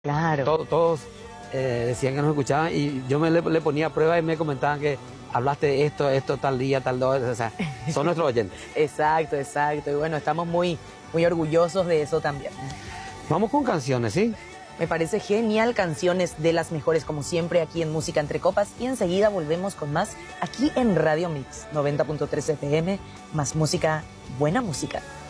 Claro. Todos decían que nos escuchaban y yo le ponía pruebas y me comentaban que hablaste de esto, tal día, tal dos, o sea, son nuestros oyentes. Exacto, exacto. Y bueno, estamos muy orgullosos de eso también. Vamos con canciones, ¿sí? Me parece genial, canciones de las mejores como siempre aquí en Música Entre Copas y enseguida volvemos con más aquí en Radio Mix 90.3 FM, más música, buena música.